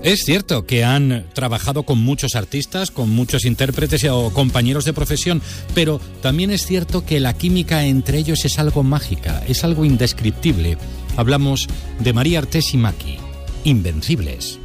Es cierto que han trabajado con muchos artistas, con muchos intérpretes o compañeros de profesión, pero también es cierto que la química entre ellos es algo mágica, es algo indescriptible. Hablamos de María Artés y Maki, Invencibles.